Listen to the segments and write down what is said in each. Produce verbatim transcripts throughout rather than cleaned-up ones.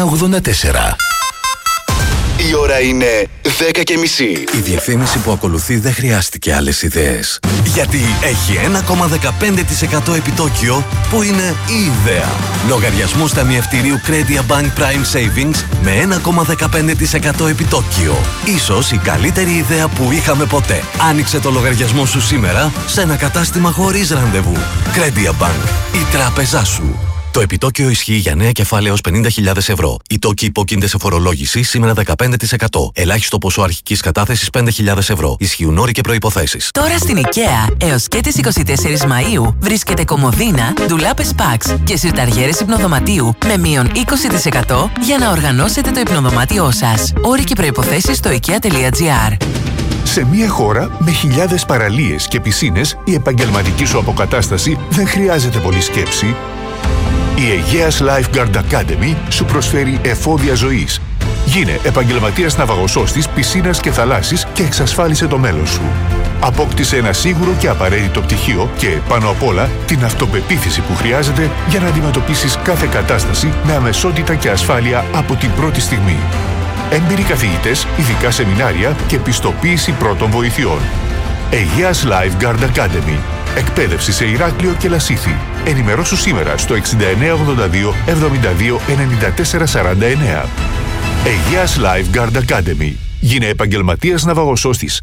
εννιά ογδόντα τέσσερα. Η ώρα είναι δέκα και μισή. Η διευθύνηση που ακολουθεί δεν χρειάστηκε άλλες ιδέες. Γιατί έχει ένα κόμμα δεκαπέντε τοις εκατό επιτόκιο που είναι η ιδέα. Λογαριασμούς ταμιευτηρίου Credia Bank Prime Savings με ένα κόμμα δεκαπέντε τοις εκατό επιτόκιο. Ίσως η καλύτερη ιδέα που είχαμε ποτέ. Άνοιξε το λογαριασμό σου σήμερα σε ένα κατάστημα χωρίς ραντεβού. Credia Bank, η τράπεζά σου. Το επιτόκιο ισχύει για νέα κεφάλαια ως πενήντα χιλιάδες ευρώ. Οι τόκοι υπόκεινται σε φορολόγηση σήμερα δεκαπέντε τοις εκατό. Ελάχιστο ποσό αρχικής κατάθεσης πέντε χιλιάδες ευρώ. Ισχύουν όροι και προϋποθέσεις. Τώρα στην IKEA έως και τις είκοσι τέσσερις Μαΐου βρίσκεται κομμωδίνα, ντουλάπες Pax και συρταριέρες υπνοδωματίου με μείον είκοσι τοις εκατό για να οργανώσετε το υπνοδωμάτιό σας. Όροι και προϋποθέσεις στο ikea.gr. Σε μια χώρα με χιλιάδες παραλίες και πισίνες, η επαγγελματική σου αποκατάσταση δεν χρειάζεται πολύ σκέψη. Η Αιγαίας Lifeguard Academy σου προσφέρει εφόδια ζωής. Γίνε επαγγελματίας ναυαγοσώστης πισίνας και θαλάσσης και εξασφάλισε το μέλλον σου. Απόκτησε ένα σίγουρο και απαραίτητο πτυχίο και, πάνω απ' όλα, την αυτοπεποίθηση που χρειάζεται για να αντιμετωπίσεις κάθε κατάσταση με αμεσότητα και ασφάλεια από την πρώτη στιγμή. Έμπειροι καθηγητές, ειδικά σεμινάρια και πιστοποίηση πρώτων βοηθειών. Αιγαίας Lifeguard Academy. Εκπαίδευση σε Ηράκλειο και Λασίθι. Ενημερώσου σήμερα στο εξήντα εννέα ογδόντα δύο εβδομήντα δύο ενενήντα τέσσερα σαράντα εννέα. Αιγαίας Lifeguard Academy. Γίνε επαγγελματίας ναυαγοσώστης.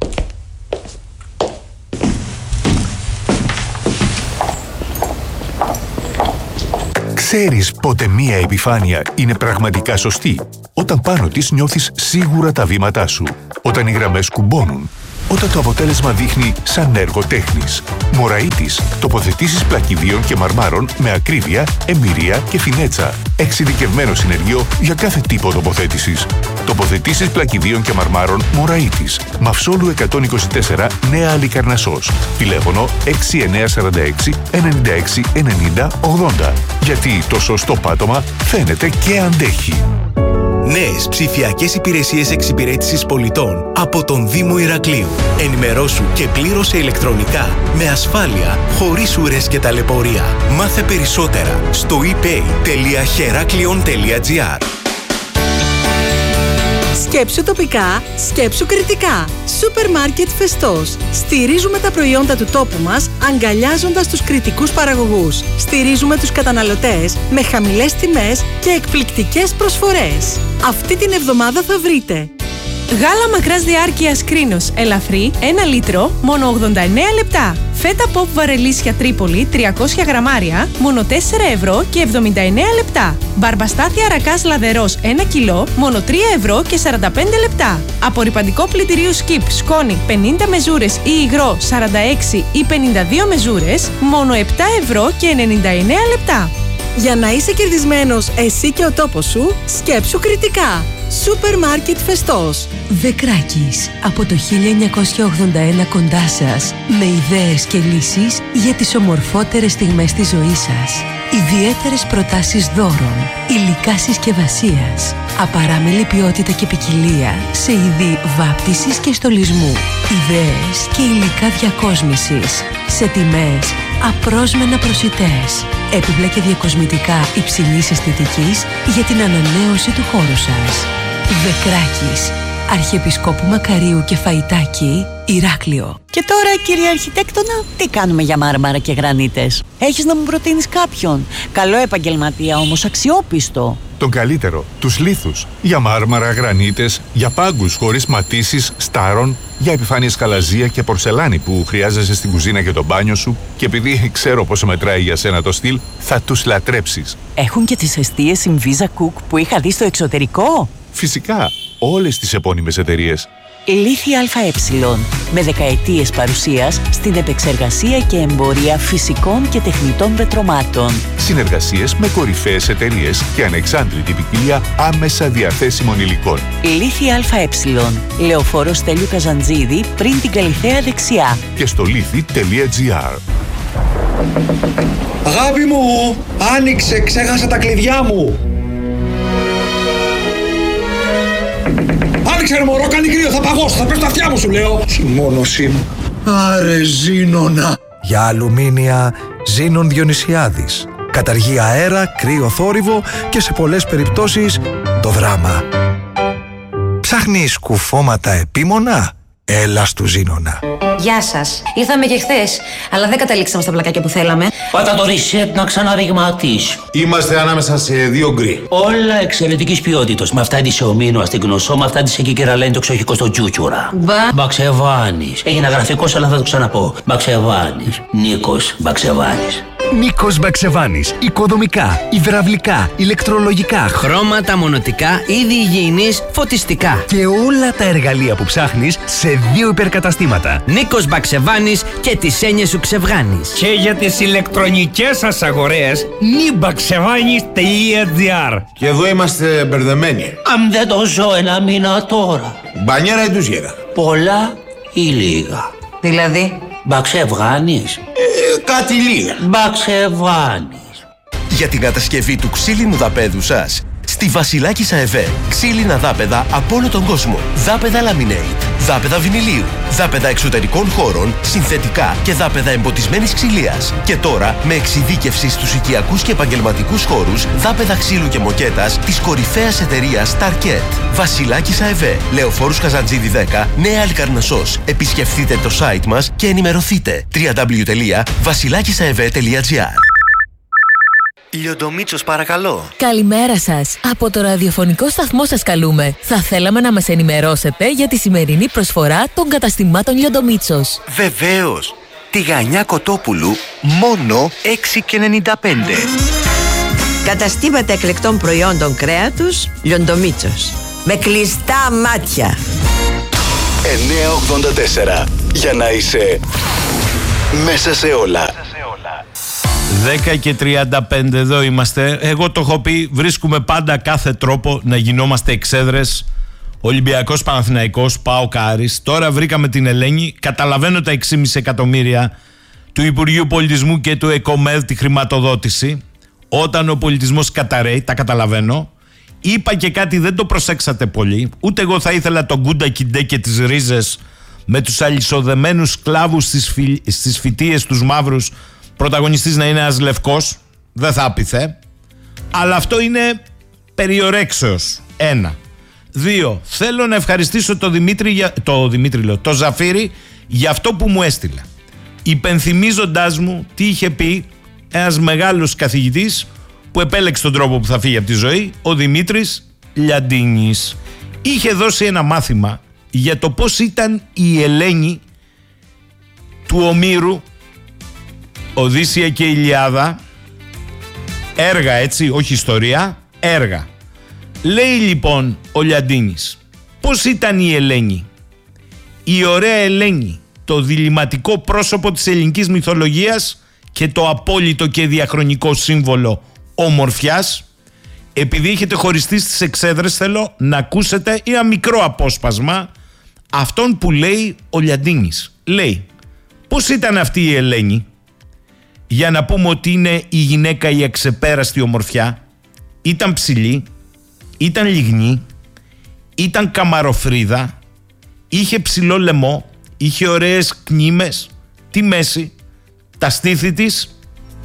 Ξέρεις πότε μία επιφάνεια είναι πραγματικά σωστή? Όταν πάνω της νιώθεις σίγουρα τα βήματά σου. Όταν οι γραμμές κουμπώνουν. Όταν το αποτέλεσμα δείχνει σαν έργο τέχνης. Μωραΐτης. Τοποθετήσεις πλακιδίων και μαρμάρων με ακρίβεια, εμπειρία και φινέτσα. Εξειδικευμένο συνεργείο για κάθε τύπο τοποθέτησης. Τοποθετήσεις πλακιδίων και μαρμάρων Μωραΐτης. Μαυσόλου εκατόν είκοσι τέσσερα, Νέα Αλικαρνασσός. Τηλέφωνο έξι εννιά τέσσερα έξι ενενήντα έξι ενενήντα ογδόντα. Γιατί το σωστό πάτωμα φαίνεται και αντέχει. Νέες ψηφιακές υπηρεσίες εξυπηρέτησης πολιτών από τον Δήμο Ηρακλείου. Ενημερώσου και πλήρωσε ηλεκτρονικά με ασφάλεια, χωρίς ουρές και ταλαιπωρία. Μάθε περισσότερα στο e pay τελεία heraklion τελεία gr. Σκέψου τοπικά, σκέψου κριτικά. Σούπερ μάρκετ Φεστός. Στηρίζουμε τα προϊόντα του τόπου μας, αγκαλιάζοντας τους κριτικούς παραγωγούς. Στηρίζουμε τους καταναλωτές με χαμηλές τιμές και εκπληκτικές προσφορές. Αυτή την εβδομάδα θα βρείτε γάλα μακράς διάρκειας Κρίνος ελαφρύ ένα λίτρο, μόνο ογδόντα εννέα λεπτά. Φέτα pop βαρελίσια Τρίπολη τριακόσια γραμμάρια, μόνο τέσσερα ευρώ και εβδομήντα εννέα λεπτά. Μπαρμπαστάθια ρακάς λαδερός ένα κιλό, μόνο τρία ευρώ και σαράντα πέντε λεπτά. Απορρυπαντικό πλυντηρίου Skip σκόνη πενήντα μεζούρες ή υγρό σαράντα έξι ή πενήντα δύο μεζούρες, μόνο επτά ευρώ και ενενήντα εννέα λεπτά. Για να είσαι κερδισμένος εσύ και ο τόπος σου, σκέψου κριτικά. Σούπερ μάρκετ Φεστός. Δεκράκης, από το χίλια εννιακόσια ογδόντα ένα κοντά σας, με ιδέες και λύσεις για τις ομορφότερες στιγμές της ζωής σας. Ιδιαίτερες προτάσεις δώρων, υλικά συσκευασίας, απαράμιλη ποιότητα και ποικιλία σε είδη βάπτισης και στολισμού, ιδέες και υλικά διακόσμησης, σε τιμές απρόσμενα προσιτές, έπιπλα και διακοσμητικά υψηλής αισθητικής για την ανανέωση του χώρου σας. Δεκράκης, Αρχιεπισκόπου Μακαρίου και Φαϊτάκη, Ηράκλειο. Και τώρα, κύριε Αρχιτέκτονα, τι κάνουμε για μάρμαρα και γρανίτες? Έχεις να μου προτείνεις κάποιον? Καλό επαγγελματία όμως, αξιόπιστο. Τον καλύτερο, τους λίθους. Για μάρμαρα, γρανίτες, για πάγκους χωρίς ματίσεις, στάρων, για επιφάνειες χαλαζία και πορσελάνη που χρειάζεσαι στην κουζίνα και το μπάνιο σου. Και επειδή ξέρω πόσο μετράει για σένα το στυλ, θα τους λατρέψεις. Έχουν και τις εστίες Inviza Cook που είχα δει στο εξωτερικό. Φυσικά, όλες τις επώνυμες εταιρείες. Λίθη ΑΕ, με δεκαετίες παρουσίας στην επεξεργασία και εμπορία φυσικών και τεχνητών πετρωμάτων. Συνεργασίες με κορυφαίες εταιρείες και ανεξάντλητη ποικιλία άμεσα διαθέσιμων υλικών. Λίθη ΑΕ, Λεωφόρο Στέλιου Καζαντζίδη, πριν την Καλιθέα δεξιά. Και στο λίθη τελεία gr. Αγάπη μου, άνοιξε, ξέχασα τα κλειδιά μου. Άνοιξε ρε μωρό, κάνει κρύο, θα παγώσω, θα πέσω τα αυτιά μου σου λέω. Συμμόνωσή μου. Άρε Ζήνονα. Για αλουμίνια Ζήνων Διονυσιάδης. Καταργεί αέρα, κρύο, θόρυβο και σε πολλές περιπτώσεις το δράμα. Ψάχνεις κουφώματα επίμονα? Έλα στου Ζήνονα. Γεια σας. Ήρθαμε και χθες, αλλά δεν καταλήξαμε στα πλακάκια που θέλαμε. Πάτα το reset να ξαναριγματίσει. Είμαστε ανάμεσα σε δύο γκρι. Όλα εξαιρετικής ποιότητας. Με αυτά τη σε ομίνο αστυγνωσό, με αυτά τη σε κικεραλένη το ξοχικό στο τσούτσουρα. Μπα. Μπαξεβάνης. Έγινα γραφικός, αλλά θα το ξαναπώ. Μπαξεβάνης. Νίκος Μπαξεβάνης. Νίκος Μπαξεβάνης. Οικοδομικά, υδραυλικά, ηλεκτρολογικά, χρώματα, μονοτικά, είδη υγιεινής, φωτιστικά. Και όλα τα εργαλεία που ψάχνεις σε δύο υπερκαταστήματα. Νίκος Μπαξεβάνης και τις έννοιες σου ξεβγάνεις. Και για τις ηλεκτρονικές σας αγορές, νιμπαξεβάνης τελεία τζι άρ. Και εδώ είμαστε μπερδεμένοι. Αν δεν το ζω ένα μήνα τώρα. Μπανιέρα ή τουζιέρα? Πολλά ή λίγα? Δηλαδή? Μπαξεβάνης. Ε, κάτι λίγα. Μπαξεβάνης. Για την κατασκευή του ξύλινου δαπέδου σας, στη Βασιλάκης ΑΕΒ, ξύλινα δάπεδα από όλο τον κόσμο. Δάπεδα laminate, δάπεδα βινιλίου, δάπεδα εξωτερικών χώρων, συνθετικά και δάπεδα εμποτισμένης ξυλίας. Και τώρα με εξειδίκευση στους οικιακούς και επαγγελματικούς χώρους, δάπεδα ξύλου και μοκέτας της κορυφαίας εταιρείας Starket. Βασιλάκης ΑΕΒ, Λεωφόρους Καζαντζίδη δέκα, Νέα Αλικαρνασσός. Επισκεφτείτε το site μας και ενημερωθείτε. double-u double-u double-u τελεία βασιλάκισαεβ τελεία τζι άρ. Λιοντομίτσος, παρακαλώ. Καλημέρα σας. Από το ραδιοφωνικό σταθμό σας καλούμε. Θα θέλαμε να μας ενημερώσετε για τη σημερινή προσφορά των καταστημάτων Λιοντομίτσος. Βεβαίως. Τηγανιά Κοτόπουλου, μόνο έξι και ενενήντα πέντε. Καταστήματα εκλεκτών προϊόντων κρέατος Λιοντομίτσος. Με κλειστά μάτια. εννιακόσια ογδόντα τέσσερα. Για να είσαι μέσα σε όλα. δέκα και τριάντα πέντε εδώ είμαστε. Εγώ το έχω πει, βρίσκουμε πάντα κάθε τρόπο να γινόμαστε εξέδρες. Ολυμπιακός, Παναθηναϊκός, ΠΑΟΚ, Άρης. Τώρα βρήκαμε την Ελένη. Καταλαβαίνω τα έξι κόμμα πέντε εκατομμύρια του Υπουργείου Πολιτισμού και του ΕΚΟΜΕΔ, τη χρηματοδότηση. Όταν ο πολιτισμός καταραίει, τα καταλαβαίνω. Είπα και κάτι, δεν το προσέξατε πολύ. Ούτε εγώ θα ήθελα τον Γκούντα Κιντέ και τις ρίζες με τους αλυσοδεμένους σκλάβους στις, φι... στις φυτίες τους μαύρους, πρωταγωνιστής να είναι ένας λευκός. Δεν θα άπηθε. Αλλά αυτό είναι περιορέξεως. Ένα. Δύο. Θέλω να ευχαριστήσω το Δημήτρη, για... το Δημήτρη λέω, το Ζαφύρι για αυτό που μου έστειλε. Υπενθυμίζοντάς μου τι είχε πει ένας μεγάλος καθηγητής που επέλεξε τον τρόπο που θα φύγει από τη ζωή, ο Δημήτρης Λιαντίνης. Είχε δώσει ένα μάθημα για το πώς ήταν η Ελένη του Ομήρου, Οδύσσεια και Ηλιάδα. Έργα, έτσι, όχι ιστορία, έργα. Λέει λοιπόν ο Λιαντίνης, πώς ήταν η Ελένη? Η ωραία Ελένη, το διλημματικό πρόσωπο της ελληνικής μυθολογίας και το απόλυτο και διαχρονικό σύμβολο ομορφιάς. Επειδή έχετε χωριστεί στις εξέδρες, θέλω να ακούσετε ένα μικρό απόσπασμα αυτόν που λέει ο Λιαντίνης. Λέει, πώς ήταν αυτή η Ελένη? Για να πούμε ότι είναι η γυναίκα η αξεπέραστη ομορφιά. Ήταν ψηλή, ήταν λιγνή, ήταν καμαροφρίδα, είχε ψηλό λαιμό, είχε ωραίες κνήμες, τη μέση, τα στήθη της.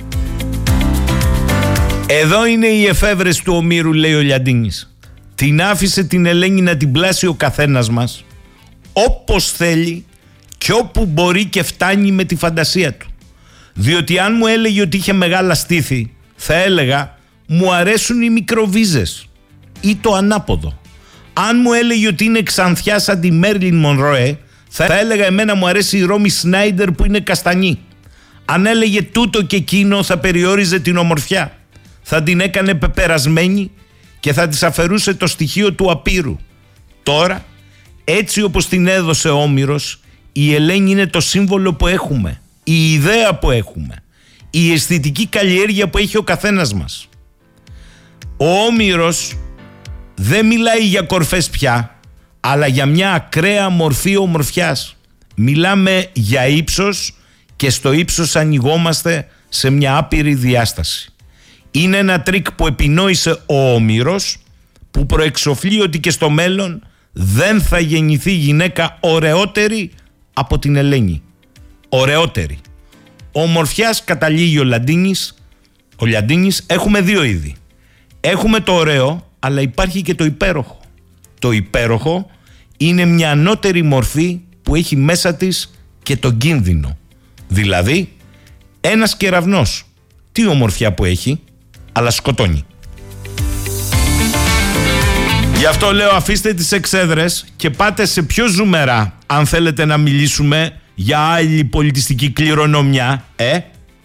Εδώ είναι οι εφεύρες του Ομήρου, λέει ο Λιαντίνης. Την άφησε την Ελένη να την πλάσει ο καθένας μας όπως θέλει και όπου μπορεί και φτάνει με τη φαντασία του. Διότι αν μου έλεγε ότι είχε μεγάλα στήθη, θα έλεγα μου αρέσουν οι μικροβίζες ή το ανάποδο. Αν μου έλεγε ότι είναι ξανθιά σαν τη Μέρλιν Μονροέ, θα έλεγα εμένα μου αρέσει η Ρόμι Σνάιντερ που είναι καστανή. Αν έλεγε τούτο και εκείνο, θα περιόριζε την ομορφιά. Θα την έκανε πεπερασμένη και θα της αφαιρούσε το στοιχείο του απείρου. Τώρα, έτσι όπως την έδωσε ο Όμηρος, η Ελένη είναι το σύμβολο που έχουμε, η ιδέα που έχουμε, η αισθητική καλλιέργεια που έχει ο καθένας μας. Ο Όμηρος δεν μιλάει για κορφές πια, αλλά για μια ακραία μορφή ομορφιάς. Μιλάμε για ύψος και στο ύψος ανοιγόμαστε σε μια άπειρη διάσταση. Είναι ένα τρίκ που επινόησε ο Όμηρος, που προεξοφλεί ότι και στο μέλλον δεν θα γεννηθεί γυναίκα ωραιότερη από την Ελένη. Ωραιότερη. Ομορφιάς, καταλήγει ο Λαντίνης, ο Λιαντίνης, έχουμε δύο είδη. Έχουμε το ωραίο, αλλά υπάρχει και το υπέροχο. Το υπέροχο είναι μια ανώτερη μορφή που έχει μέσα της και τον κίνδυνο. Δηλαδή, ένας κεραυνός. Τι ομορφιά που έχει, αλλά σκοτώνει. Γι' αυτό λέω, αφήστε τις εξέδρες και πάτε σε πιο ζουμερά αν θέλετε να μιλήσουμε για άλλη πολιτιστική κληρονομιά, ε?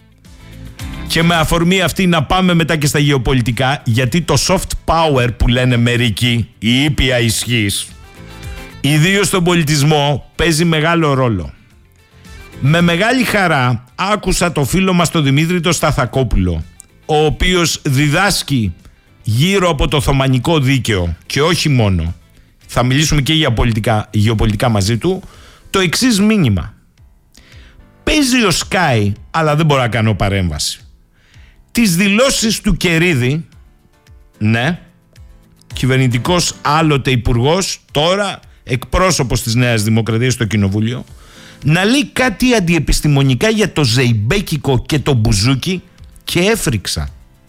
Και με αφορμή αυτή να πάμε μετά και στα γεωπολιτικά, γιατί το soft power που λένε μερικοί, η ήπια ισχύς, ιδίως στον πολιτισμό, παίζει μεγάλο ρόλο. Με μεγάλη χαρά άκουσα το φίλο μας τον Δημήτρη το Σταθακόπουλο, ο οποίος διδάσκει γύρω από το Οθωμανικό δίκαιο και όχι μόνο, θα μιλήσουμε και για πολιτικά, γεωπολιτικά μαζί του, το εξής μήνυμα. Παίζει ο Sky, αλλά δεν μπορώ να κάνω παρέμβαση. Τις δηλώσεις του Κερίδη, ναι, κυβερνητικός άλλοτε υπουργός, τώρα εκπρόσωπος της Νέας Δημοκρατίας στο Κοινοβούλιο, να λέει κάτι αντιεπιστημονικά για το ζεϊμπέκικο και το μπουζούκι και έφρυξα.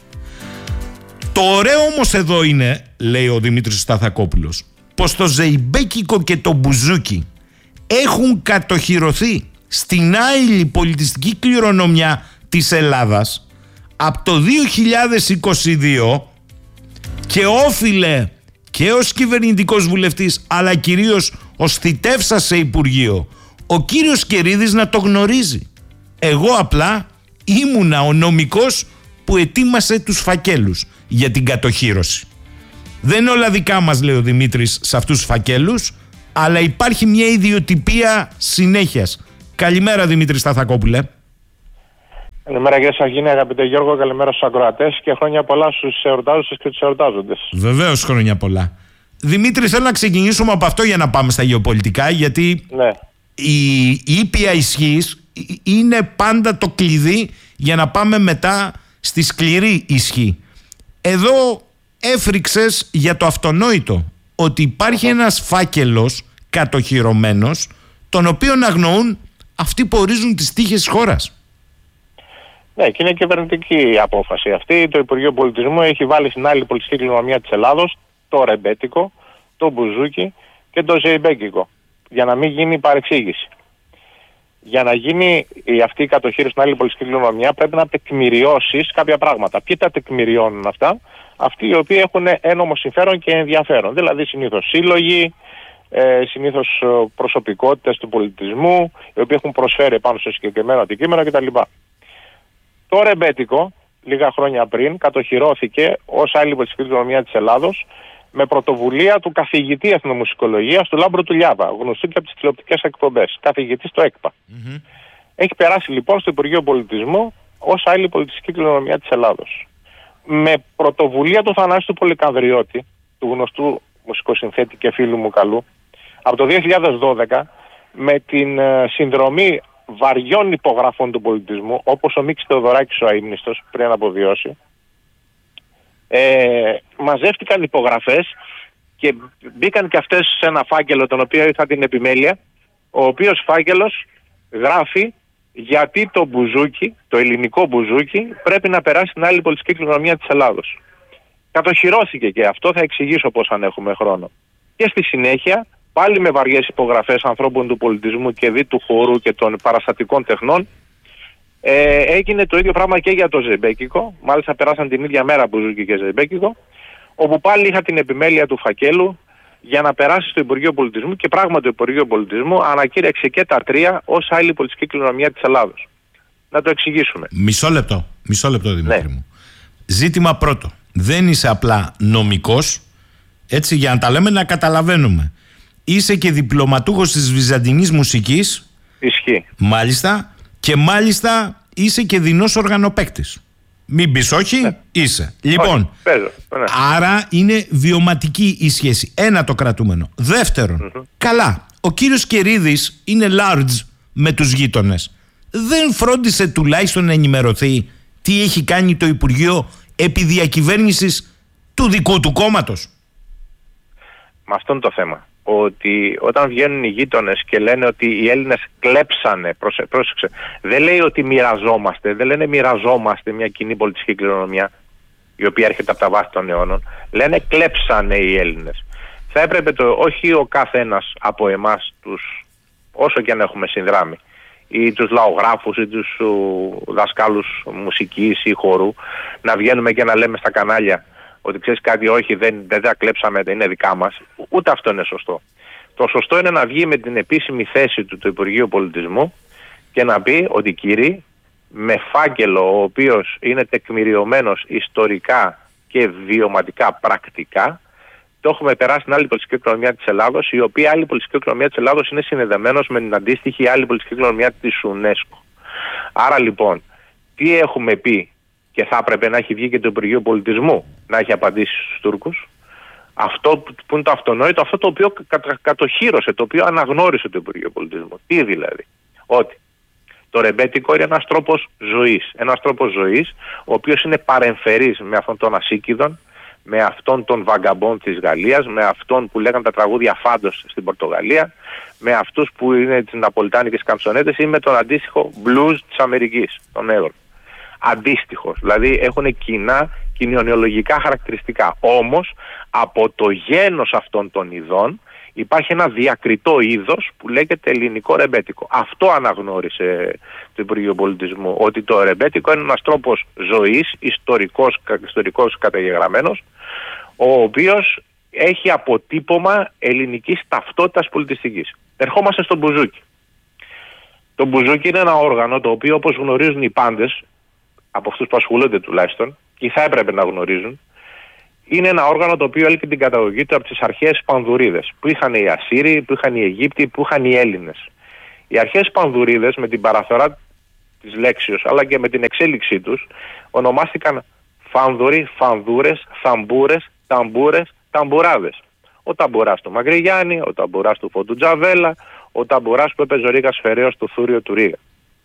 Το ωραίο όμως εδώ είναι, λέει ο Δημήτρης Σταθακόπουλος, πως το ζεϊμπέκικο και το μπουζούκι έχουν κατοχυρωθεί στην άειλη πολιτιστική κληρονομιά της Ελλάδας από το δύο χιλιάδες είκοσι δύο και όφιλε και ως κυβερνητικός βουλευτής, αλλά κυρίως ως θητεύσα σε Υπουργείο, ο κύριος Κερίδης να το γνωρίζει. Εγώ απλά ήμουνα ο νομικός που ετοίμασε τους φακέλους για την κατοχύρωση. Δεν είναι όλα δικά μας, λέει ο Δημήτρης, σε αυτούς τους φακέλους, αλλά υπάρχει μια ιδιοτυπία συνέχειας. Καλημέρα, Δημήτρη Σταθακόπουλε. Καλημέρα, κύριε Σαγίνη, αγαπητέ Γιώργο, καλημέρα στους ακροατές και χρόνια πολλά στους εορτάζουσες και τους εορτάζοντες. Βεβαίως, χρόνια πολλά. Δημήτρη, θέλω να ξεκινήσουμε από αυτό για να πάμε στα γεωπολιτικά, γιατί ναι. η ήπια ισχύς είναι πάντα το κλειδί για να πάμε μετά στη σκληρή ισχύ. Εδώ έφρυξες για το αυτονόητο, ότι υπάρχει ένας φάκελος κατοχυρωμένος, τον οποίο αγνοούν αυτοί που ορίζουν τις τύχες της χώρας. Ναι, και είναι κυβερνητική απόφαση αυτή. Το Υπουργείο Πολιτισμού έχει βάλει στην άλλη πολιτιστική κληρονομιά της Ελλάδος το ρεμπέτικο, το μπουζούκι και το ζεϊμπέκικο, για να μην γίνει παρεξήγηση. Για να γίνει η αυτή η κατοχήρωση στην άλλη πολιτιστική κληρονομιά πρέπει να τεκμηριώσεις κάποια πράγματα. Ποιοι τα τεκμηριώνουν αυτά? Αυτοί οι οποίοι έχουν ένομο συμφέρον και ενδιαφέρον. Δηλαδή συνήθως σύλλογοι, ε, συνήθως προσωπικότητες του πολιτισμού, οι οποίοι έχουν προσφέρει πάνω στο συγκεκριμένο αντικείμενο κτλ. Το ρεμπέτικο, λίγα χρόνια πριν, κατοχυρώθηκε ως άλλη πολιτιστική κληρονομιά της Ελλάδος με πρωτοβουλία του καθηγητή εθνομουσικολογίας του Λάμπρου του Λιάβα, γνωστού και από τις τηλεοπτικές εκπομπές, καθηγητή στο ΕΚΠΑ. Mm-hmm. Έχει περάσει λοιπόν στο Υπουργείο Πολιτισμού ως άλλη πολιτιστική κληρονομιά της Ελλάδος. Με πρωτοβουλία του Θανάση του Πολυκανδριώτη, του γνωστού μουσικοσυνθέτη και φίλου μου καλού, από το δύο χιλιάδες δώδεκα, με την uh, συνδρομή βαριών υπογραφών του πολιτισμού, όπως ο Μίκης Θεοδωράκης ο αείμνηστος πριν αποβιώσει, ε, μαζεύτηκαν υπογραφές και μπήκαν και αυτές σε ένα φάκελο τον οποίο είχα την επιμέλεια, ο οποίος φάκελος γράφει γιατί το μπουζούκι, το ελληνικό μπουζούκι, πρέπει να περάσει στην άλλη πολιτιστική κληρονομιά της Ελλάδος. Κατοχυρώθηκε και αυτό, θα εξηγήσω πώς αν έχουμε χρόνο. Και στη συνέχεια, πάλι με βαριές υπογραφές ανθρώπων του πολιτισμού και δι του χώρου και των παραστατικών τεχνών, ε, έγινε το ίδιο πράγμα και για το ζεϊμπέκικο. Μάλιστα περάσαν την ίδια μέρα μπουζούκι και ζεϊμπέκικο, όπου πάλι είχα την επιμέλεια του φακέλου για να περάσει στο Υπουργείο Πολιτισμού και πράγματι το Υπουργείο Πολιτισμού ανακήρυξε και τα τρία ως άλλη πολιτιστική κληρονομιά της Ελλάδος. Να το εξηγήσουμε. Μισό λεπτό, μισό λεπτό Δημήτρη μου. Ζήτημα πρώτο. Δεν είσαι απλά νομικός, έτσι για να τα λέμε να καταλαβαίνουμε. Είσαι και διπλωματούχος της βυζαντινής μουσικής. Ισχύει. Μάλιστα. Και μάλιστα είσαι και δεινός οργανοπαίκτης. Μην πεις όχι, ναι. Είσαι. Λοιπόν, όχι, παίζω, ναι. Άρα είναι βιωματική η σχέση. Ένα το κρατούμενο. Δεύτερον, mm-hmm. καλά, ο κύριος Κερίδης είναι large με τους γείτονες. Δεν φρόντισε τουλάχιστον να ενημερωθεί τι έχει κάνει το Υπουργείο επί διακυβέρνησης του δικού του κόμματος? Με αυτό είναι το θέμα. Ο ότι όταν βγαίνουν οι γείτονες και λένε ότι οι Έλληνες κλέψανε, πρόσεξε, πρόσεξε, δεν λέει ότι μοιραζόμαστε, δεν λένε μοιραζόμαστε μια κοινή πολιτιστική κληρονομιά, η οποία έρχεται από τα βάθη των αιώνων, λένε κλέψανε οι Έλληνες. Θα έπρεπε το, όχι ο κάθε ένας από εμάς, τους, όσο και αν έχουμε συνδράμει, ή τους λαογράφους ή τους ου, δασκάλους μουσικής ή χορού, να βγαίνουμε και να λέμε στα κανάλια ότι ξέρεις κάτι, όχι, δεν, δεν τα κλέψαμε, είναι δικά μας. Ούτε αυτό είναι σωστό. Το σωστό είναι να βγει με την επίσημη θέση του το Υπουργείο Πολιτισμού και να πει ότι κύριοι, με φάκελο ο οποίος είναι τεκμηριωμένος ιστορικά και βιωματικά πρακτικά, το έχουμε περάσει στην άλλη πολιτιστική κληρονομιά της Ελλάδος, η οποία άλλη πολιτιστική κληρονομιά της Ελλάδος είναι συνδεδεμένος με την αντίστοιχη άλλη πολιτιστική κληρονομιά της UNESCO. Άρα λοιπόν, τι έχουμε πει, και θα έπρεπε να έχει βγει και το Υπουργείο Πολιτισμού να έχει απαντήσει στους Τούρκους, αυτό που είναι το αυτονόητο, αυτό το οποίο κατα, κατοχύρωσε, το οποίο αναγνώρισε το Υπουργείο Πολιτισμού. Τι δηλαδή? Ότι το ρεμπέτικο είναι ένας τρόπος ζωής. Ένας τρόπος ζωής, ο οποίος είναι παρεμφερής με αυτόν των Ασίκηδων, με αυτόν των βαγκαμπών της Γαλλίας, με αυτόν που λέγαν τα τραγούδια φάντος στην Πορτογαλία, με αυτούς που είναι τις ναπολιτάνικες καντσονέτες ή με τον αντίστοιχο blues της Αμερικής, τον Νέγρο. Αντίστοιχος, δηλαδή έχουν κοινά κοινωνιολογικά χαρακτηριστικά. Όμως από το γένος αυτών των ειδών υπάρχει ένα διακριτό είδος που λέγεται ελληνικό ρεμπέτικο. Αυτό αναγνώρισε το Υπουργείο Πολιτισμού, ότι το ρεμπέτικο είναι ένας τρόπος ζωής, ιστορικός, ιστορικός καταγεγραμμένος, ο οποίος έχει αποτύπωμα ελληνικής ταυτότητας πολιτιστικής. Ερχόμαστε στο μπουζούκι. Το μπουζούκι είναι ένα όργανο το οποίο, όπως γνωρίζουν οι πάντες, από αυτούς που ασχολούνται τουλάχιστον, και θα έπρεπε να γνωρίζουν, είναι ένα όργανο το οποίο έλκει την καταγωγή του από τις αρχαίες Πανδουρίδες, που είχαν οι Ασσύριοι, που είχαν οι Αιγύπτιοι, που είχαν οι Έλληνες. Οι αρχαίες Πανδουρίδες, με την παραφορά της λέξεως αλλά και με την εξέλιξή τους, ονομάστηκαν Φάνδουροι, Φανδούρες, Θαμπούρες, Ταμπούρες, Ταμπουράδες. Ο ταμπουράς του Μαγκριγιάννη, ο ταμπουράς του Φώτου Τζαβέλα, ο ταμπουράς που έπαιζε ο Ρίγας Φεραίος στο Θούριο του Ρίγα.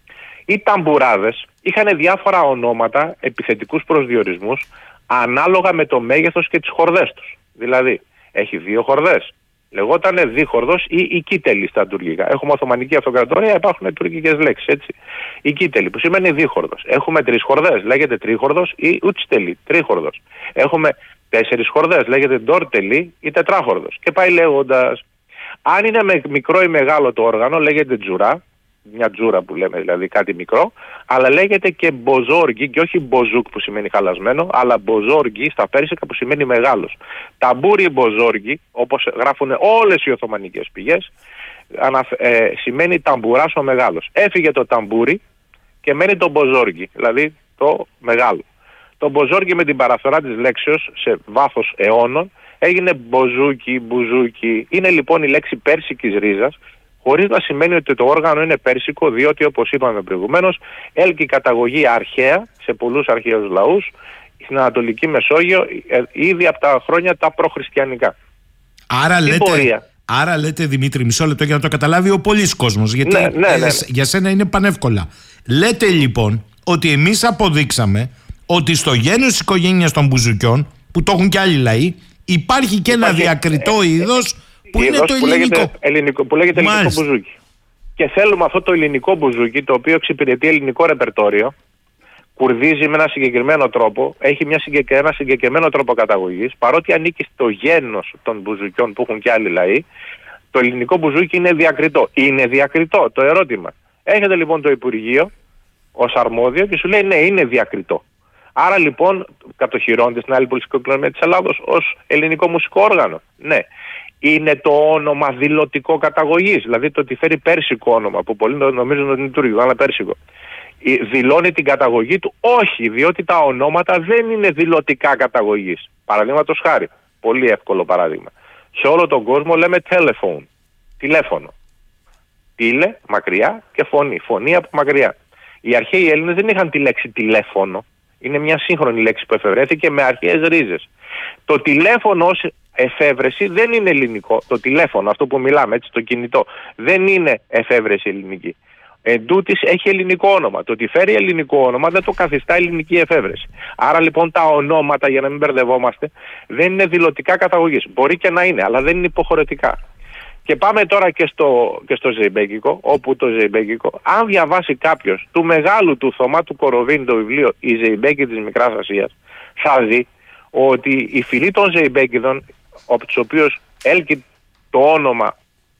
Οι ταμπουράδες είχαν διάφορα ονόματα, επιθετικούς προσδιορισμούς, ανάλογα με το μέγεθος και τις χορδές τους. Δηλαδή, έχει δύο χορδές. Λεγότανε δίχορδος ή οικίτελη στα τουρκικά. Έχουμε Οθωμανική Αυτοκρατορία, υπάρχουν τουρκικές λέξεις, έτσι. Οικίτελη, που σημαίνει δίχορδος. Έχουμε τρεις χορδές, λέγεται τρίχορδος ή ούτστελη, τρίχορδος. Έχουμε τέσσερις χορδές, λέγεται ντόρτελη ή τετράχορδος. Και πάει λέγοντας. Αν είναι με μικρό ή μεγάλο το όργανο, λέγεται τζουρά. Μια τζούρα που λέμε, δηλαδή κάτι μικρό, αλλά λέγεται και μποζόργι, και όχι μποζούκ που σημαίνει χαλασμένο, αλλά μποζόργι στα πέρσικα που σημαίνει μεγάλος. Ταμπούρι μποζόργι, όπως γράφουν όλες οι Οθωμανικές πηγές, ανα, ε, σημαίνει ταμπουράς ο μεγάλος. Έφυγε το ταμπούρι και μένει το μποζόργι, δηλαδή το μεγάλο. Το μποζόργι με την παραφορά της λέξεως σε βάθος αιώνων έγινε μποζούκι, μπουζούκι. Είναι λοιπόν η λέξη πέρσικης ρίζας, χωρίς να σημαίνει ότι το όργανο είναι πέρσικο, διότι όπως είπαμε προηγουμένως, έλκει καταγωγή αρχαία σε πολλούς αρχαίους λαούς στην Ανατολική Μεσόγειο ήδη από τα χρόνια τα προχριστιανικά. Άρα λέτε, άρα λέτε, Δημήτρη, μισό λεπτό για να το καταλάβει ο πολλής κόσμος, γιατί ναι, ναι, ναι. για σένα είναι πανεύκολα. Λέτε λοιπόν ότι εμείς αποδείξαμε ότι στο γένος της οικογένειας των μπουζουκιών, που το έχουν και άλλοι λαοί, υπάρχει και ένα διακριτό ε, είδος ε, που είναι το που ελληνικό. Λέγεται, ελληνικό. Που λέγεται ελληνικό μπουζούκι. Και θέλουμε αυτό το ελληνικό μπουζούκι, το οποίο εξυπηρετεί ελληνικό ρεπερτόριο, κουρδίζει με ένα συγκεκριμένο τρόπο, έχει μια συγκεκ... ένα συγκεκριμένο τρόπο καταγωγής, παρότι ανήκει στο γένος των μπουζουκιών που έχουν και άλλοι λαοί, το ελληνικό μπουζούκι είναι διακριτό. Είναι διακριτό το ερώτημα. Έχετε λοιπόν το Υπουργείο ως αρμόδιο και σου λέει ναι, είναι διακριτό. Άρα λοιπόν κατοχυρώνεται στην άλλη πολιτιστική κληρονομιά της Ελλάδος ως ελληνικό μουσικό όργανο. Ναι. Είναι το όνομα δηλωτικό καταγωγής, δηλαδή το ότι φέρει πέρσικο όνομα, που πολλοί νομίζουν ότι είναι τουρκικό, αλλά πέρσικο. Δηλώνει την καταγωγή του? Όχι, διότι τα ονόματα δεν είναι δηλωτικά καταγωγής. Παραδείγματος χάρη, πολύ εύκολο παράδειγμα. Σε όλο τον κόσμο λέμε telephone, τηλέφωνο. Τίλε, μακριά, και φωνή, φωνή από μακριά. Οι αρχαίοι Έλληνες δεν είχαν τη λέξη τηλέφωνο. Είναι μια σύγχρονη λέξη που εφευρέθηκε με αρχαίες ρίζες. Το τηλέφωνο ως εφεύρεση δεν είναι ελληνικό. Το τηλέφωνο, αυτό που μιλάμε, έτσι, το κινητό, δεν είναι εφεύρεση ελληνική. Εν τούτης έχει ελληνικό όνομα. Το ότι φέρει ελληνικό όνομα δεν το καθιστά ελληνική εφεύρεση. Άρα λοιπόν τα ονόματα, για να μην μπερδευόμαστε, δεν είναι δηλωτικά καταγωγής. Μπορεί και να είναι, αλλά δεν είναι υποχρεωτικά. Και πάμε τώρα και στο, και στο ζεϊμπέκικο, όπου το ζεϊμπέκικο, αν διαβάσει κάποιος του μεγάλου του Θωμά του Κοροβίνη το βιβλίο «Η Ζεϊμπέκη της Μικράς Ασίας», θα δει ότι οι φιλοί των Ζεϊμπέκηδων, από τους οποίους έλκει το όνομα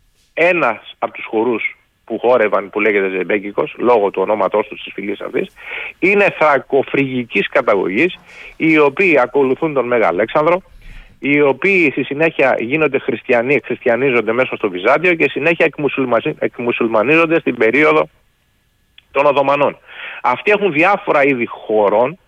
ένας από τους χορούς που χόρευαν, που λέγεται Ζεϊμπέκικος, λόγω του ονόματός του της φυλής αυτής, είναι θρακοφρυγικής καταγωγής, οι οποίοι ακολουθούν τον Μέγα Αλέξανδρο, οι οποίοι στη συνέχεια γίνονται χριστιανοί, χριστιανίζονται μέσα στο Βυζάντιο και συνέχεια εκμουσουλμανίζονται στην περίοδο των Οθωμανών. Αυτοί έχουν διάφορα είδη χωρών,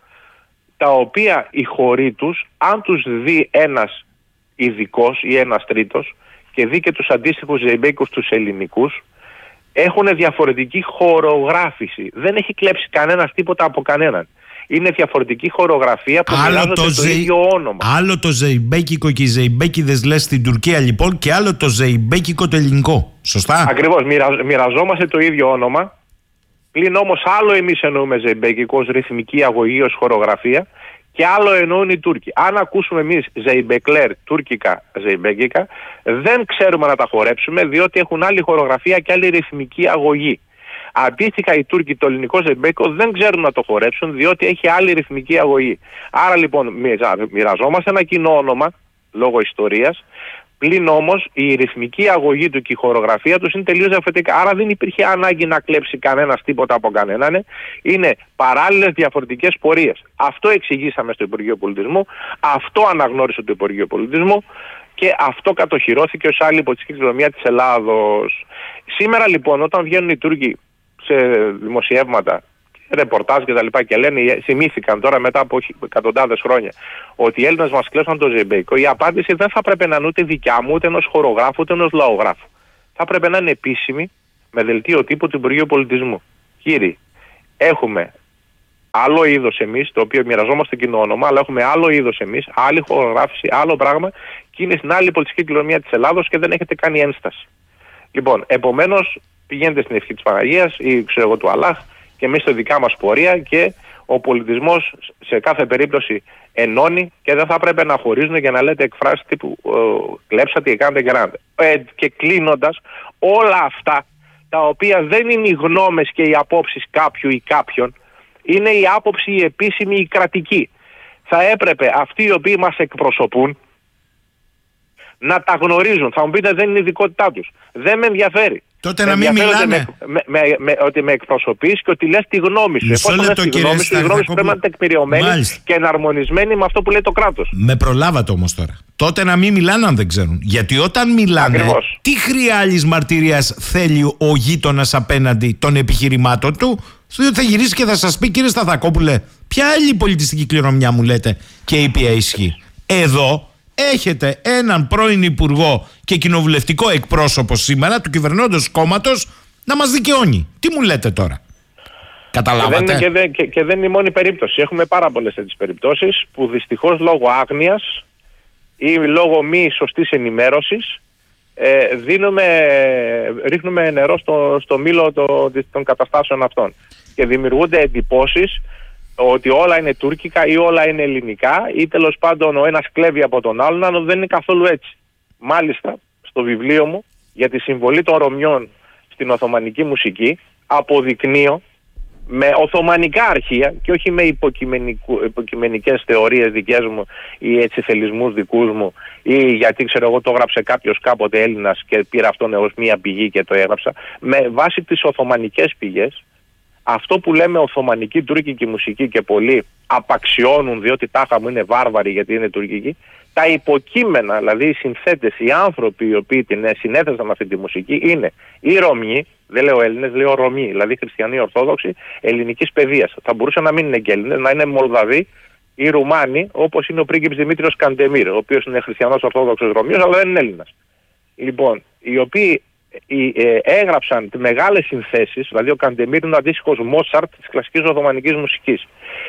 τα οποία οι χωροί τους, αν τους δει ένας ειδικός ή ένας τρίτος και δει και τους αντίστοιχους ζεϊμπέκικους τους ελληνικούς, έχουν διαφορετική χορογράφηση. Δεν έχει κλέψει κανένας τίποτα από κανέναν. Είναι διαφορετική χορογραφία που μοιράζονται το, το ζε... ίδιο όνομα. Άλλο το ζεϊμπέκικο και οι ζεϊμπέκηδες λες στην Τουρκία λοιπόν, και άλλο το ζεϊμπέκικο το ελληνικό. Σωστά. Ακριβώς. Μοιραζ... Μοιραζόμαστε το ίδιο όνομα. Πλην όμως άλλο εμείς εννοούμε ζεϊμπέκικο ως ρυθμική αγωγή, ως χορογραφία, και άλλο εννοούν οι Τούρκοι. Αν ακούσουμε εμείς ζεϊμπεκλέρ τουρκικά ζεϊμπέκικα, δεν ξέρουμε να τα χορέψουμε, διότι έχουν άλλη χορογραφία και άλλη ρυθμική αγωγή. Αντίστοιχα, οι Τούρκοι το ελληνικό ζεϊμπέκικο δεν ξέρουν να το χορέψουν, διότι έχει άλλη ρυθμική αγωγή. Άρα λοιπόν μοιραζόμαστε ένα κοινό όνομα λόγω ιστορίας. Πλην όμως η ρυθμική αγωγή του και η χορογραφία τους είναι τελείως διαφορετικά. Άρα δεν υπήρχε ανάγκη να κλέψει κανένας τίποτα από κανέναν. Είναι παράλληλες διαφορετικές πορείες. Αυτό εξηγήσαμε στο Υπουργείο Πολιτισμού, αυτό αναγνώρισε το Υπουργείο Πολιτισμού και αυτό κατοχυρώθηκε ως άλλη πολιτιστική κληρονομιά της Ελλάδος. Σήμερα λοιπόν, όταν βγαίνουν οι Τούρκοι σε δημοσιεύματα, ρεπορτάζ και τα λοιπά και λένε, θυμήθηκαν τώρα μετά από εκατοντάδες χρόνια ότι οι Έλληνες μας κλέψαν το ζεϊμπέκικο, η απάντηση δεν θα πρέπει να είναι ούτε δικιά μου, ούτε ενός χορογράφου, ούτε ενός λαογράφου. Θα πρέπει να είναι επίσημη, με δελτίο τύπου του Υπουργείου Πολιτισμού. Κύριοι, έχουμε άλλο είδος εμείς, το οποίο μοιραζόμαστε κοινό όνομα, αλλά έχουμε άλλο είδος εμείς, άλλη χορογράφηση, άλλο πράγμα, και είναι στην άλλη πολιτιστική κληρονομιά της Ελλάδος και δεν έχετε κάνει ένσταση. Λοιπόν, επομένως, πηγαίνετε στην ευχή της Παναγίας ή ξέρω εγώ του Αλλάχ, και εμείς στη δικά μας πορεία, και ο πολιτισμός σε κάθε περίπτωση ενώνει και δεν θα πρέπει να χωρίζουν για να λέτε εκφράσεις τύπου ε, κλέψατε και κάνετε και κάνετε. Ε, και κλείνοντας, όλα αυτά τα οποία δεν είναι οι γνώμες και οι απόψεις κάποιου ή κάποιον, είναι η άποψη η επίσημη, η κρατική. Θα έπρεπε αυτοί οι οποίοι μας εκπροσωπούν να τα γνωρίζουν. Θα μου πείτε δεν είναι η ειδικότητά τους. Δεν με ενδιαφέρει. Τότε να μην μιλάνε. Με, με, με, με, ότι με εκπροσωπείς και ότι λες τη γνώμη σου. Εφόσον λες τη γνώμη σου, η γνώμη σου πρέπει να είναι τεκμηριωμένη και εναρμονισμένη με αυτό που λέει το κράτος. Με προλάβατε όμως τώρα. Τότε να μην μιλάνε αν δεν ξέρουν. Γιατί όταν μιλάνε, ακριβώς, τι χρειάλης μαρτυρίας θέλει ο γείτονας απέναντι των επιχειρημάτων του, διότι θα γυρίσει και θα σας πει, κύριε Σταθακόπουλε, ποια άλλη πολιτιστική κληρονομιά μου λέτε και η οποία ισχύει. Εδώ έχετε έναν πρώην υπουργό και κοινοβουλευτικό εκπρόσωπο σήμερα του κυβερνώντος κόμματος να μας δικαιώνει. Τι μου λέτε τώρα? Καταλάβατε? Και δεν, και, δεν, και, και δεν είναι η μόνη περίπτωση. Έχουμε πάρα πολλές τέτοιες περιπτώσεις που δυστυχώς λόγω άγνοιας ή λόγω μη σωστής ενημέρωσης ε, δίνουμε, ρίχνουμε νερό στο, στο μήλο το, των καταστάσεων αυτών και δημιουργούνται εντυπώσεις ότι όλα είναι τουρκικά ή όλα είναι ελληνικά, ή τέλος πάντων ο ένας κλέβει από τον άλλον, αλλά δεν είναι καθόλου έτσι. Μάλιστα, στο βιβλίο μου για τη συμβολή των Ρωμιών στην Οθωμανική μουσική αποδεικνύω με οθωμανικά αρχεία και όχι με υποκειμενικές θεωρίες δικές μου ή έτσι θελισμούς δικούς μου, ή γιατί ξέρω εγώ το έγραψε κάποιος κάποτε Έλληνας και πήρα αυτόν ως μία πηγή και το έγραψα, με βάση τις οθωμανικές πηγές. Αυτό που λέμε οθωμανική τουρκική μουσική και πολλοί απαξιώνουν διότι τάχα μου είναι βάρβαροι γιατί είναι τουρκική, τα υποκείμενα, δηλαδή οι συνθέτες, οι άνθρωποι οι οποίοι την συνέθεσαν αυτή τη μουσική είναι οι Ρωμιοί, δεν λέω Έλληνες, λέω Ρωμιοί, δηλαδή χριστιανοί Ορθόδοξοι ελληνικής παιδείας. Θα μπορούσαν να μην είναι και Έλληνες, να είναι Μολδαβοί ή Ρουμάνοι, όπως είναι ο πρίγκιπς Δημήτριος Καντεμίρ, ο οποίος είναι χριστιανός Ορθόδοξος Ρωμιός, αλλά δεν είναι Έλληνας. Λοιπόν, οι οποίοι ε, έγραψαν μεγάλες συνθέσεις, δηλαδή ο Καντεμίρ είναι ο αντίστοιχος Μότσαρτ της κλασικής Οθωμανικής μουσικής.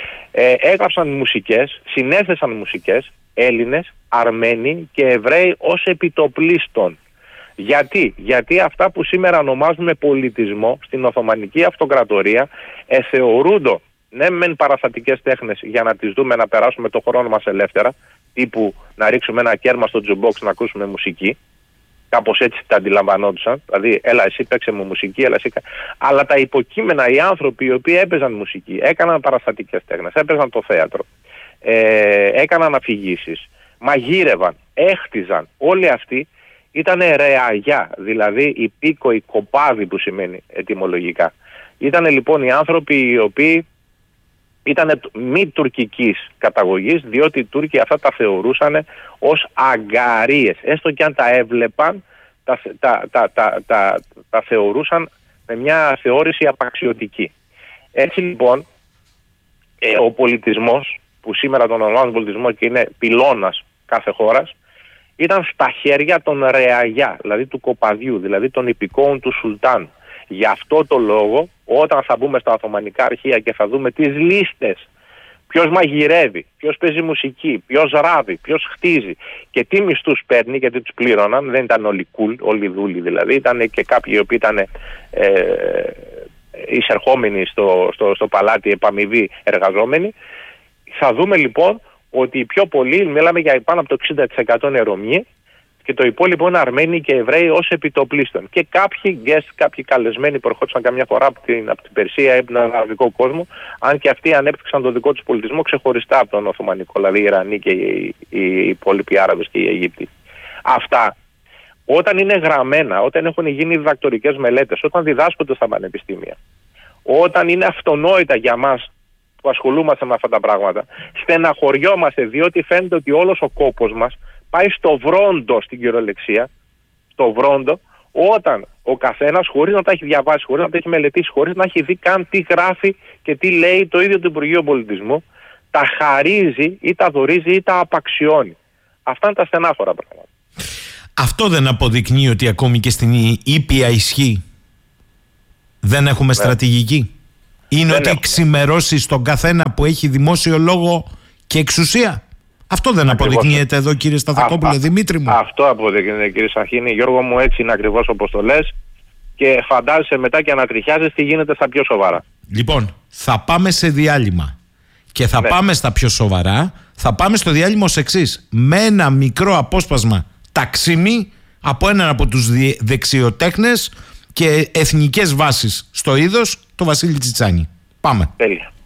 Ε, έγραψαν μουσικές, συνέθεσαν μουσικές Έλληνες, Αρμένοι και Εβραίοι ως επιτοπλίστων. Γιατί? Γιατί αυτά που σήμερα ονομάζουμε πολιτισμό στην Οθωμανική Αυτοκρατορία εθεωρούνται ναι μεν παραστατικές τέχνες για να τις δούμε να περάσουμε το χρόνο μας ελεύθερα, τύπου να ρίξουμε ένα κέρμα στο τζουμπόξ να ακούσουμε μουσική, Κάπως έτσι τα αντιλαμβανόντουσαν. Δηλαδή, έλα εσύ παίξε μου μουσική, έλα εσύ. Αλλά τα υποκείμενα, οι άνθρωποι οι οποίοι έπαιζαν μουσική, έκαναν παραστατικές τέχνες, έπαιζαν το θέατρο, ε, έκαναν αφηγήσεις, μαγείρευαν, έχτιζαν. Όλοι αυτοί ήταν ρεαγιά, δηλαδή υπήκοοι κοπάδι που σημαίνει ετυμολογικά. Ήταν λοιπόν οι άνθρωποι οι οποίοι ήταν μη τουρκικής καταγωγής, διότι οι Τούρκοι αυτά τα θεωρούσαν ως αγκαρίες. Έστω και αν τα έβλεπαν, τα, τα, τα, τα, τα, τα θεωρούσαν με μια θεώρηση απαξιωτική. Έτσι λοιπόν, ε, ο πολιτισμός, που σήμερα τον ονομάζουν πολιτισμό και είναι πυλώνας κάθε χώρας, ήταν στα χέρια των ρεαγιά, δηλαδή του κοπαδιού, δηλαδή των υπηκόων του Σουλτάνου. Γι' αυτό το λόγο, όταν θα μπούμε στα Οθωμανικά αρχεία και θα δούμε τις λίστες, ποιος μαγειρεύει, ποιος παίζει μουσική, ποιος ράβει, ποιος χτίζει και τι μισθούς παίρνει, γιατί τους πλήρωναν, δεν ήταν όλοι cool, όλοι δούλοι δηλαδή, ήταν και κάποιοι οι οποίοι ήταν ε, εισερχόμενοι στο, στο, στο παλάτι, επαμοιβή εργαζόμενοι. Θα δούμε λοιπόν ότι οι πιο πολλοί, μιλάμε για πάνω από το εξήντα τοις εκατό είναι Ρωμιοί, και το υπόλοιπο είναι Αρμένοι και Εβραίοι ως επιτοπλίστων. Και κάποιοι guest, κάποιοι καλεσμένοι που ερχόντουσαν καμιά φορά από την, από την Περσία ή από τον αραβικό κόσμο, αν και αυτοί ανέπτυξαν τον δικό τους πολιτισμό ξεχωριστά από τον Οθωμανικό, δηλαδή οι Ιρανοί και οι, οι υπόλοιποι Άραβες και οι Αιγύπτιοι. Αυτά, όταν είναι γραμμένα, όταν έχουν γίνει διδακτορικές μελέτες, όταν διδάσκονται στα πανεπιστήμια, όταν είναι αυτονόητα για μας που ασχολούμαστε με αυτά τα πράγματα, στεναχωριόμαστε διότι φαίνεται ότι όλος ο κόπος μας πάει στο βρόντο, στην κυριολεξία, στο βρόντο, όταν ο καθένας, χωρίς να τα έχει διαβάσει, χωρίς να τα έχει μελετήσει, χωρίς να έχει δει καν τι γράφει και τι λέει το ίδιο το Υπουργείο Πολιτισμού, τα χαρίζει ή τα δωρίζει ή τα απαξιώνει. Αυτά είναι τα στενάχωρα πράγματα. Αυτό δεν αποδεικνύει ότι ακόμη και στην ήπια ισχύ δεν έχουμε ναι. στρατηγική? Είναι δεν ότι έχουμε. Ξημερώσει στον καθένα που έχει δημόσιο λόγο και εξουσία. Αυτό δεν ακριβώς αποδεικνύεται εδώ, κύριε Σταθακόπουλε, Δημήτρη μου? Αυτό αποδεικνύεται, κύριε Σαχίνη. Γιώργο μου, έτσι είναι ακριβώς όπως το λες, και φαντάζεσαι μετά και ανατριχιάζεις τι γίνεται στα πιο σοβαρά. Λοιπόν, θα πάμε σε διάλειμμα και θα ναι. πάμε στα πιο σοβαρά. Θα πάμε στο διάλειμμα ως εξής: με ένα μικρό απόσπασμα ταξίμι από έναν από τους δεξιοτέχνες και εθνικές βάσεις στο είδος, το Βασίλη Τσιτσάνη. Πάμε. Τέλεια.